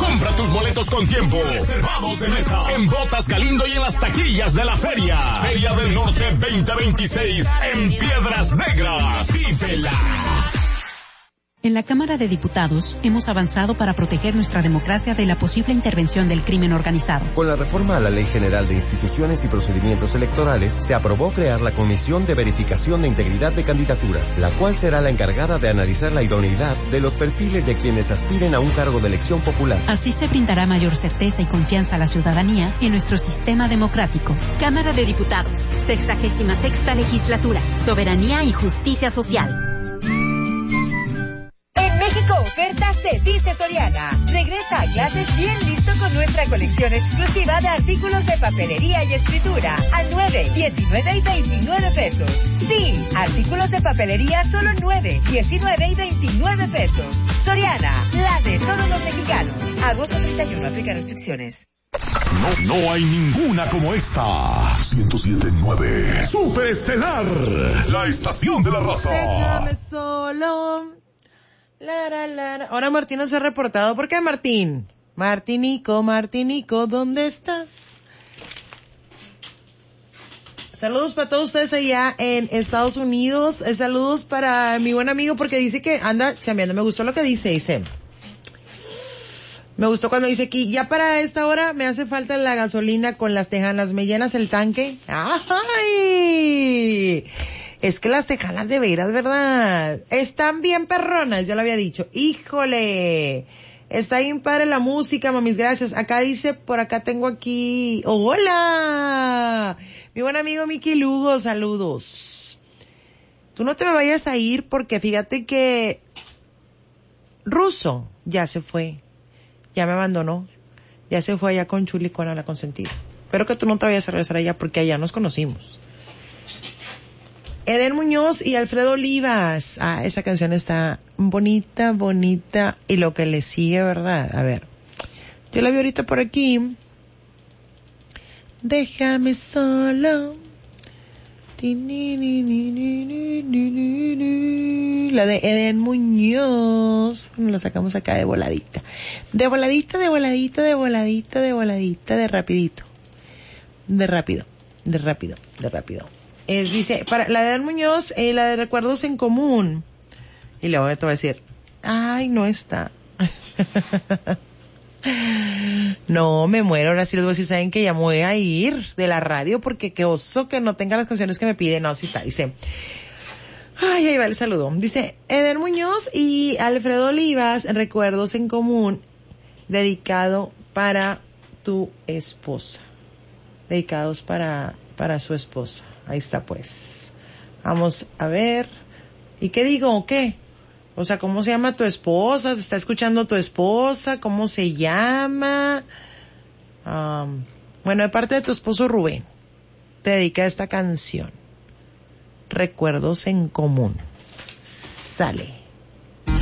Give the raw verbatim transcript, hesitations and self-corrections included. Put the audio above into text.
Compra tus boletos con tiempo. Reservados de mesa. En Botas Galindo y en las taquillas de la feria. Feria del Norte veinte veintiséis en Piedras Negras. ¡Vívela! En la Cámara de Diputados hemos avanzado para proteger nuestra democracia de la posible intervención del crimen organizado. Con la reforma a la Ley General de Instituciones y Procedimientos Electorales, se aprobó crear la Comisión de Verificación de Integridad de Candidaturas, la cual será la encargada de analizar la idoneidad de los perfiles de quienes aspiren a un cargo de elección popular. Así se brindará mayor certeza y confianza a la ciudadanía en nuestro sistema democrático. Cámara de Diputados, sexagésima sexta legislatura, soberanía y justicia social. México oferta se dice Soriana. Regresa a clases bien listo con nuestra colección exclusiva de artículos de papelería y escritura a nueve, diecinueve y veintinueve pesos. Sí, artículos de papelería solo nueve, diecinueve y veintinueve pesos. Soriana, la de todos los mexicanos. Agosto treinta y uno, aplica restricciones. No, no hay ninguna como esta. ciento siete punto nueve. Superestelar, la estación de la raza. Déjame solo. Lara, lara. Ahora Martín no se ha reportado. ¿Por qué, Martín? Martinico, Martinico, ¿dónde estás? Saludos para todos ustedes allá en Estados Unidos. Eh, saludos para mi buen amigo porque dice que anda chambeando. Me gustó lo que dice, dice. Me gustó cuando dice aquí, ya para esta hora me hace falta la gasolina con las tejanas. ¿Me llenas el tanque? ¡Ay! Es que las tejanas de veras, ¿verdad? Están bien perronas, yo lo había dicho. ¡Híjole! Está bien padre la música, mamis, gracias. Acá dice, por acá tengo aquí... ¡Oh, ¡hola! Mi buen amigo Miki Lugo, saludos. Tú no te me vayas a ir porque fíjate que... Ruso ya se fue. Ya me abandonó. Ya se fue allá con Chuli, con la consentida. Espero que tú no te vayas a regresar allá porque allá nos conocimos. Eden Muñoz y Alfredo Olivas. Ah, esa canción está bonita, bonita. Y lo que le sigue, ¿verdad? A ver. Yo la vi ahorita por aquí. Déjame solo. La de Eden Muñoz. Nos lo sacamos acá de voladita. De voladita, de voladita, de voladita, de voladita, de rapidito. De rápido, de rápido, de rápido. Es, dice, para la de Eden Muñoz, eh, la de Recuerdos en Común. Y luego te voy a decir, ay, no está. No, me muero. Ahora sí les voy a decir, ¿saben que ya me voy a ir de la radio? Porque qué oso que no tenga las canciones que me piden. No, sí está, dice. Ay, ahí va el saludo. Dice, Eden Muñoz y Alfredo Olivas, Recuerdos en Común, dedicado para tu esposa. Dedicados para, para su esposa. Ahí está, pues. Vamos a ver. ¿Y qué digo? ¿O qué? O sea, ¿cómo se llama tu esposa? ¿Te está escuchando tu esposa? ¿Cómo se llama? Um, bueno, de parte de tu esposo Rubén, te dedica esta canción. Recuerdos en Común. Sale.